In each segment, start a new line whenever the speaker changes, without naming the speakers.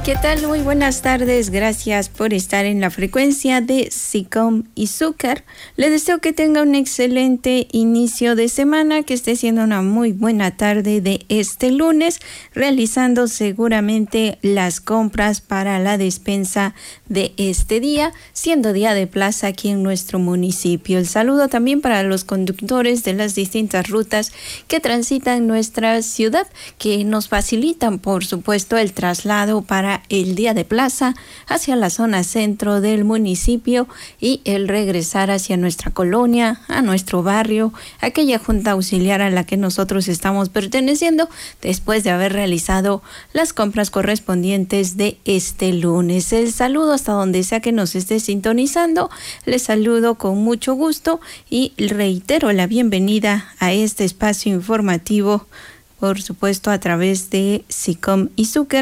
¿Qué tal? Muy buenas tardes. Gracias por estar en la frecuencia de SICOM Izúcar. Le deseo que tenga un excelente inicio de semana, que esté siendo una muy buena tarde de este lunes, realizando seguramente las compras para la despensa de este día, siendo día de plaza aquí en nuestro municipio. El saludo también para los conductores de las distintas rutas que transitan nuestra ciudad, que nos facilitan, por supuesto, el traslado para el día de plaza hacia la zona centro del municipio y el regresar hacia nuestra colonia, a nuestro barrio, aquella junta auxiliar a la que nosotros estamos perteneciendo después de haber realizado las compras correspondientes de este lunes. El saludo hasta donde sea que nos esté sintonizando, les saludo con mucho gusto y reitero la bienvenida a este espacio informativo, por supuesto a través de SICOM Izúcar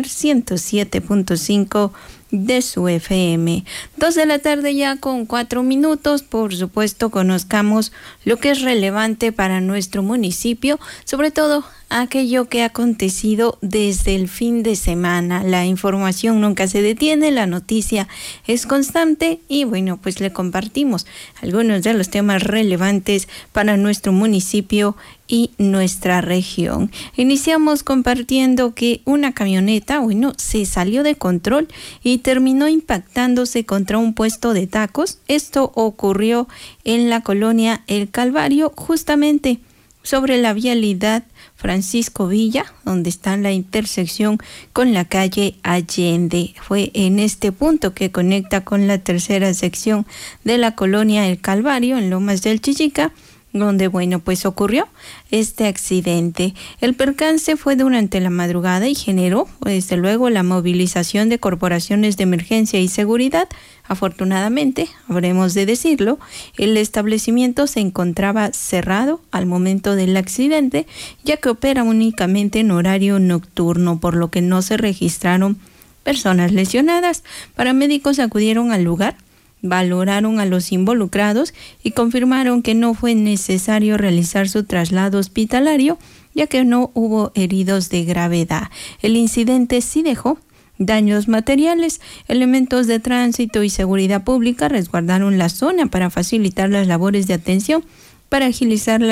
107.5 de su FM. 2 de la tarde ya con 4 minutos. Por supuesto, conozcamos lo que es relevante para nuestro municipio, sobre todo aquello que ha acontecido desde el fin de semana. La información nunca se detiene, la noticia es constante y bueno, pues le compartimos algunos de los temas relevantes para nuestro municipio y nuestra región. Iniciamos compartiendo que una camioneta, se salió de control y terminó impactándose contra un puesto de tacos. Esto ocurrió en la colonia El Calvario, justamente sobre la vialidad Francisco Villa, donde está la intersección con la calle Allende. Fue en este punto que conecta con la tercera sección de la colonia El Calvario, en Lomas del Chichica, donde, pues ocurrió este accidente. El percance fue durante la madrugada y generó, desde luego, la movilización de corporaciones de emergencia y seguridad. Afortunadamente, habremos de decirlo, el establecimiento se encontraba cerrado al momento del accidente, ya que opera únicamente en horario nocturno, por lo que no se registraron personas lesionadas. Paramédicos acudieron al lugar, valoraron a los involucrados y confirmaron que no fue necesario realizar su traslado hospitalario, ya que no hubo heridos de gravedad. El incidente sí dejó daños materiales. Elementos de tránsito y seguridad pública resguardaron la zona para facilitar las labores de atención, para agilizar la